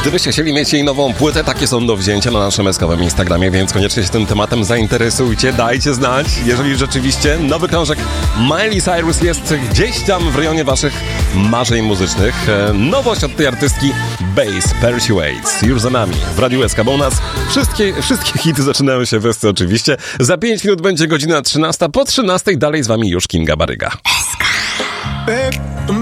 Gdybyście chcieli mieć jej nową płytę, takie są do wzięcia na naszym eskowym Instagramie, więc koniecznie się tym tematem zainteresujcie, dajcie znać, jeżeli rzeczywiście nowy krążek Miley Cyrus jest gdzieś tam w rejonie waszych marzeń muzycznych. Nowość od tej artystki Bass Persuades już za nami w Radiu SK, bo u nas wszystkie hity zaczynają się westy oczywiście. Za 5 minut będzie godzina 13, po 13 dalej z wami już Kinga Baryga. Babe, I'm